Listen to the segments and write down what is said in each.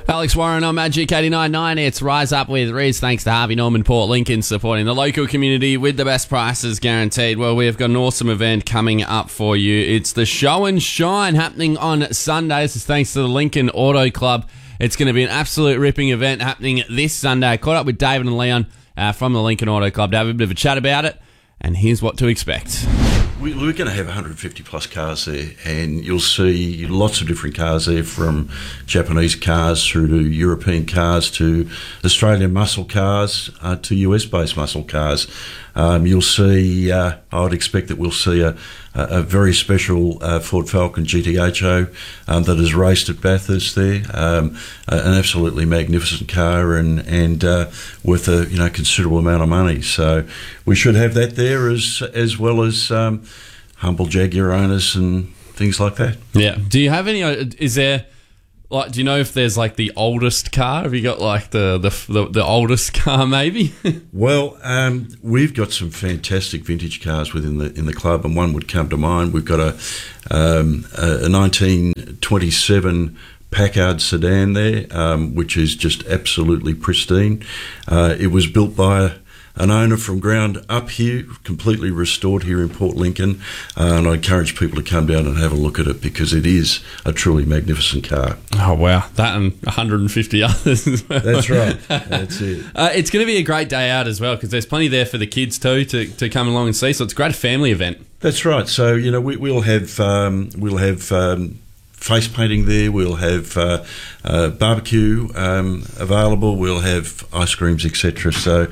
Alex Warren on Magic 89.9. It's Rise Up with Riz. Thanks to Harvey Norman Port Lincoln supporting the local community with the best prices guaranteed. Well, we have got an awesome event coming up for you. It's the Show and Shine happening on Sunday. This is thanks to the Lincoln Auto Club. It's going to be an absolute ripping event happening this Sunday. I caught up with David and Leon from the Lincoln Auto Club to have a bit of a chat about it, and here's what to expect. We're going to have 150 plus cars there, and you'll see lots of different cars there, from Japanese cars through to European cars to Australian muscle cars to US-based muscle cars. You'll see, I would expect that we'll see a very special Ford Falcon GTHO that is raced at Bathurst there. An absolutely magnificent car and worth a considerable amount of money. So we should have that there as well as humble Jaguar owners and things like that. Yeah. Do you have any? Is there? Like, do you know if there's like the oldest car? Have you got like the oldest car maybe? Well, we've got some fantastic vintage cars within the club, and one would come to mind. We've got a 1927 Packard sedan there, which is just absolutely pristine. It was built by an owner from ground up here, completely restored here in Port Lincoln, and I encourage people to come down and have a look at it because it is a truly magnificent car. Oh wow, that and 150 others as well. That's right, that's it. It's going to be a great day out as well because there's plenty there for the kids too to come along and see, so it's a great family event. That's right, so we'll have face painting there, we'll have barbecue available, we'll have ice creams, etc. So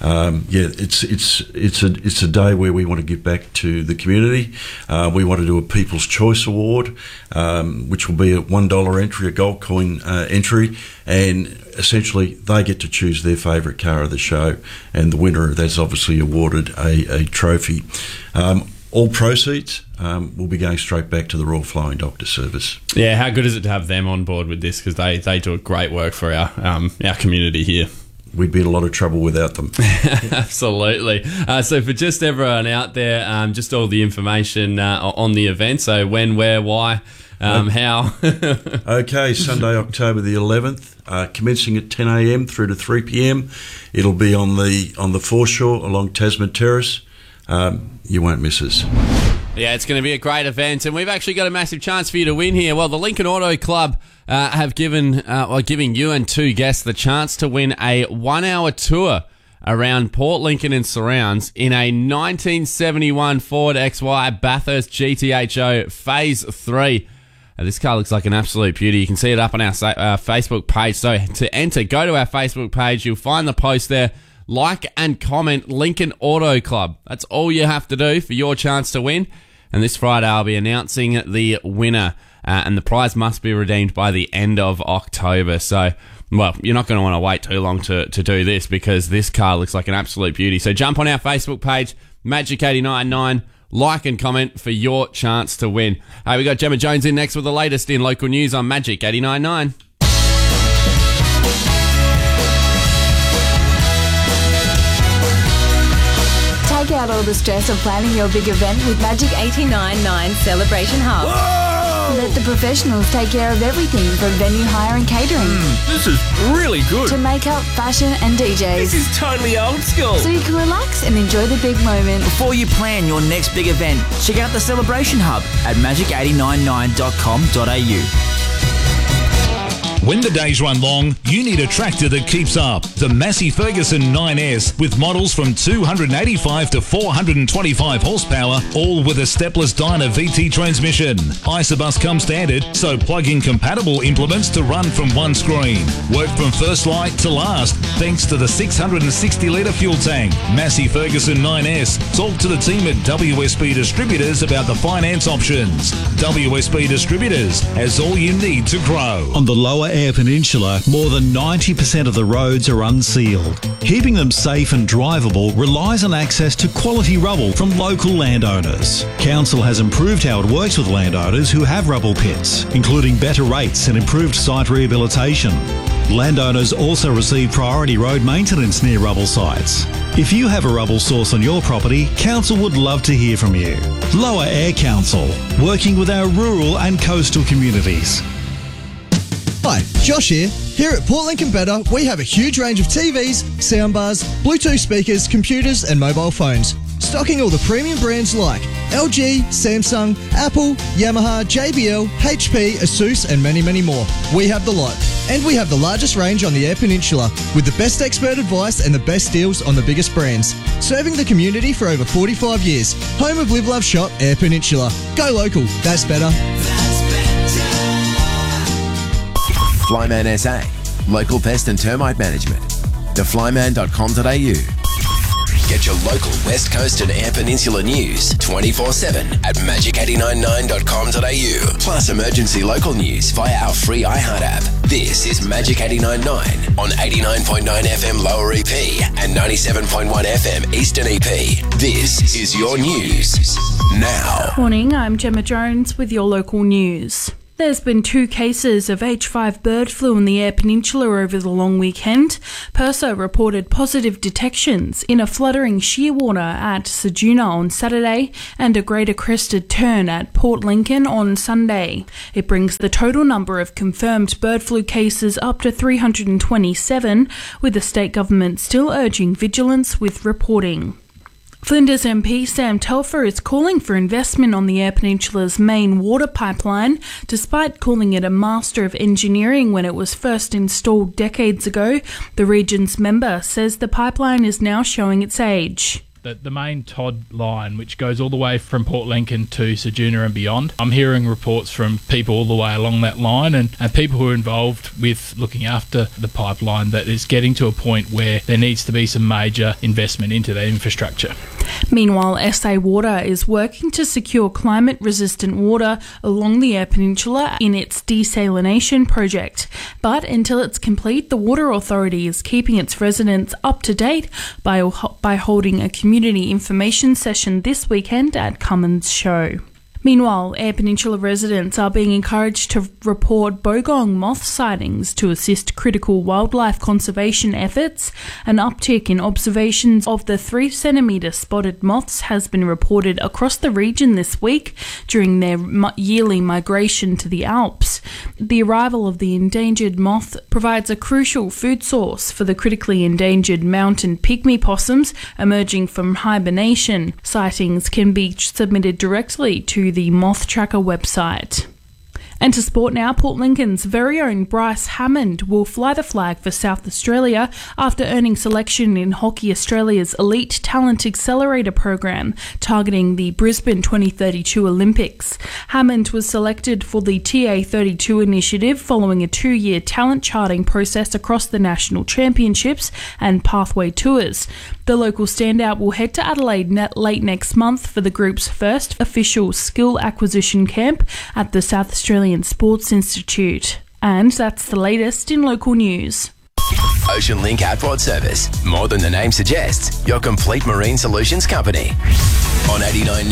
it's a day where we want to give back to the community. We want to do a People's Choice Award, which will be a $1 entry, a gold coin entry, and essentially they get to choose their favourite car of the show, and the winner of that's obviously awarded a trophy. All proceeds will be going straight back to the Royal Flying Doctor Service. Yeah, how good is it to have them on board with this? Because they do great work for our community here. We'd be in a lot of trouble without them. Absolutely. So for just everyone out there, just all the information on the event. So when, where, why, how. Okay, Sunday, October the 11th, commencing at 10 a.m. through to 3 p.m. It'll be on the foreshore along Tasman Terrace. You won't miss us. Yeah, it's going to be a great event, and we've actually got a massive chance for you to win here. Well, the Lincoln Auto Club have giving you and two guests the chance to win a 1-hour tour around Port Lincoln and surrounds in a 1971 Ford XY Bathurst GTHO Phase 3. This car looks like an absolute beauty. You can see it up on our Facebook page. So to enter, go to our Facebook page. You'll find the post there. Like and comment Lincoln Auto Club. That's all you have to do for your chance to win. And this Friday I'll be announcing the winner. And the prize must be redeemed by the end of October. So, well, you're not going to want to wait too long to do this because this car looks like an absolute beauty. So jump on our Facebook page, Magic 89.9. Like and comment for your chance to win. We got Gemma Jones in next with the latest in local news on Magic 89.9. Take out all the stress of planning your big event with Magic 89.9 Celebration Hub. Whoa! Let the professionals take care of everything from venue hire and catering. This is really good. To makeup, fashion and DJs. This is totally old school. So you can relax and enjoy the big moment. Before you plan your next big event, check out the Celebration Hub at magic899.com.au. When the days run long, you need a tractor that keeps up. The Massey Ferguson 9S with models from 285 to 425 horsepower, all with a stepless Dyna VT transmission. Isobus comes standard, so plug-in compatible implements to run from one screen. Work from first light to last, thanks to the 660-litre fuel tank. Massey Ferguson 9S. Talk to the team at WSB Distributors about the finance options. WSB Distributors has all you need to grow. On the lower Eyre Peninsula, more than 90% of the roads are unsealed. Keeping them safe and drivable relies on access to quality rubble from local landowners. Council has improved how it works with landowners who have rubble pits, including better rates and improved site rehabilitation. Landowners also receive priority road maintenance near rubble sites. If you have a rubble source on your property, Council would love to hear from you. Lower Eyre Council, working with our rural and coastal communities. Hi, Josh here. Here at Port Lincoln Better, we have a huge range of TVs, soundbars, Bluetooth speakers, computers and mobile phones. Stocking all the premium brands like LG, Samsung, Apple, Yamaha, JBL, HP, Asus and many, many more. We have the lot. And we have the largest range on the Eyre Peninsula, with the best expert advice and the best deals on the biggest brands. Serving the community for over 45 years. Home of Live Love Shop, Eyre Peninsula. Go local. That's better. Flyman SA, local pest and termite management. theflyman.com.au. Get your local West Coast and Eyre Peninsula news 24/7 at magic899.com.au. Plus emergency local news via our free iHeart app. This is Magic 89.9 on 89.9 FM Lower EP and 97.1 FM Eastern EP. This is your news now. Morning, I'm Gemma Jones with your local news. There's been 2 cases of H5 bird flu in the Eyre Peninsula over the long weekend. PIRSA reported positive detections in a fluttering shearwater at Ceduna on Saturday and a greater crested tern at Port Lincoln on Sunday. It brings the total number of confirmed bird flu cases up to 327, with the state government still urging vigilance with reporting. Flinders MP Sam Telfer is calling for investment on the Eyre Peninsula's main water pipeline, despite calling it a master of engineering when it was first installed decades ago. The region's member says the pipeline is now showing its age. The main Todd line, which goes all the way from Port Lincoln to Ceduna and beyond. I'm hearing reports from people all the way along that line and people who are involved with looking after the pipeline that it's getting to a point where there needs to be some major investment into that infrastructure. Meanwhile, SA Water is working to secure climate-resistant water along the Eyre Peninsula in its desalination project. But until it's complete, the Water Authority is keeping its residents up to date by holding a community information session this weekend at Cummins Show. Meanwhile, Eyre Peninsula residents are being encouraged to report bogong moth sightings to assist critical wildlife conservation efforts. An uptick in observations of the 3-centimetre spotted moths has been reported across the region this week during their yearly migration to the Alps. The arrival of the endangered moth provides a crucial food source for the critically endangered mountain pygmy possums emerging from hibernation. Sightings can be submitted directly to the Moth Tracker website. And to sport now, Port Lincoln's very own Bryce Hammond will fly the flag for South Australia after earning selection in Hockey Australia's Elite Talent Accelerator program, targeting the Brisbane 2032 Olympics. Hammond was selected for the TA32 initiative following a 2-year talent charting process across the national championships and pathway tours. The local standout will head to Adelaide late next month for the group's first official skill acquisition camp at the South Australian Sports Institute. And that's the latest in local news. Ocean Link Outboard Service. More than the name suggests, your complete marine solutions company. On 89.9,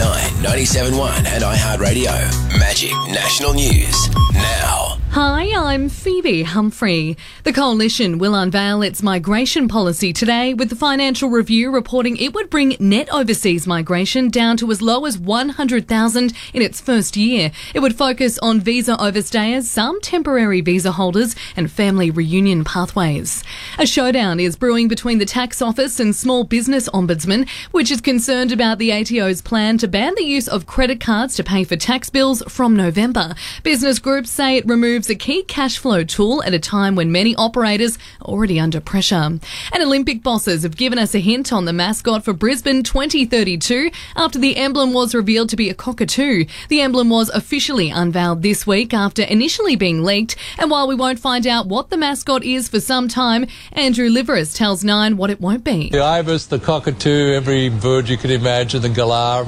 97.1 and iHeartRadio. Magic National News now. Hi, I'm Phoebe Humphrey. The Coalition will unveil its migration policy today, with the Financial Review reporting it would bring net overseas migration down to as low as 100,000 in its first year. It would focus on visa overstayers, some temporary visa holders and family reunion pathways. A showdown is brewing between the Tax Office and Small Business Ombudsman, which is concerned about the ATO's plan to ban the use of credit cards to pay for tax bills from November. Business groups say it removes a key cash flow tool at a time when many operators are already under pressure. And Olympic bosses have given us a hint on the mascot for Brisbane 2032 after the emblem was revealed to be a cockatoo. The emblem was officially unveiled this week after initially being leaked, and while we won't find out what the mascot is for some time, Andrew Liveris tells Nine what it won't be. The ibis, the cockatoo, every bird you can imagine, the galah,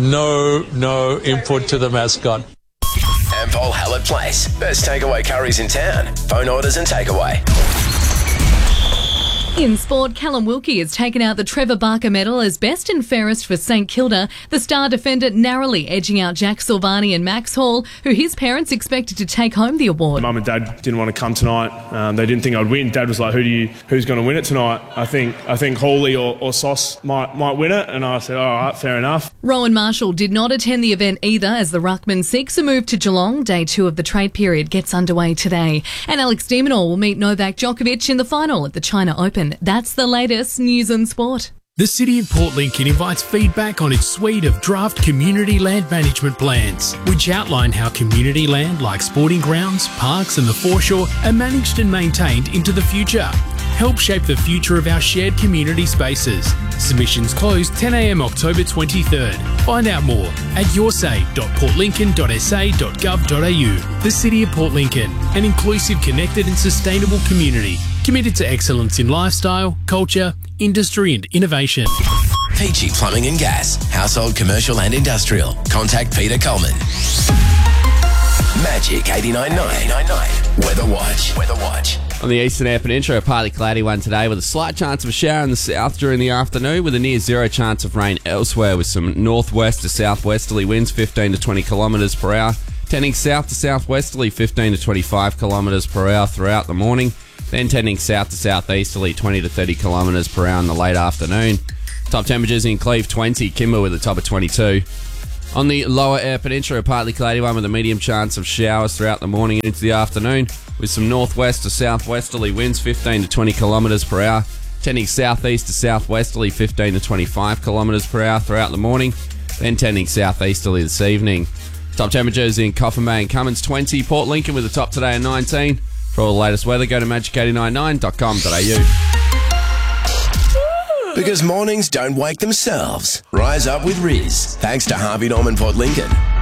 no input to the mascot. Ampol Hallett Place. Best takeaway curries in town. Phone orders and takeaway. In sport, Callum Wilkie has taken out the Trevor Barker medal as best and fairest for St Kilda, the star defender narrowly edging out Jack Silvani and Max Hall, who his parents expected to take home the award. Mum and Dad didn't want to come tonight. They didn't think I'd win. Dad was like, who's going to win it tonight? I think Hawley or Sauce might win it. And I said, all right, fair enough. Rowan Marshall did not attend the event either as the ruckman seeks a move to Geelong. Day 2 of the trade period gets underway today. And Alex de Minaur will meet Novak Djokovic in the final at the China Open. That's the latest news and sport. The City of Port Lincoln invites feedback on its suite of draft community land management plans, which outline how community land like sporting grounds, parks and the foreshore are managed and maintained into the future. Help shape the future of our shared community spaces. Submissions close 10 a.m. October 23rd. Find out more at yoursay.portlincoln.sa.gov.au. The City of Port Lincoln, an inclusive, connected and sustainable community committed to excellence in lifestyle, culture, industry and innovation. Peachy Plumbing and Gas, household, commercial and industrial. Contact Peter Coleman. Magic 89.9. Weather Watch. On the eastern Eyre Peninsula, a partly cloudy one today with a slight chance of a shower in the south during the afternoon with a near zero chance of rain elsewhere with some northwest to southwesterly winds 15 to 20 kilometres per hour, tending south to southwesterly 15 to 25 kilometres per hour throughout the morning, then tending south to southeasterly 20 to 30 kilometres per hour in the late afternoon. Top temperatures in Cleve 20, Kimber with a top of 22. On the lower Eyre Peninsula, a partly cloudy one with a medium chance of showers throughout the morning into the afternoon with some northwest to southwesterly winds 15 to 20 kilometres per hour, tending southeast to southwesterly 15 to 25 kilometres per hour throughout the morning, then tending southeasterly this evening. Top temperatures in Coffin Bay and Cummins 20, Port Lincoln with a top today of 19. For all the latest weather, go to magic899.com.au. Because mornings don't wake themselves. Rise up with Riz. Thanks to Harvey Norman Port Lincoln.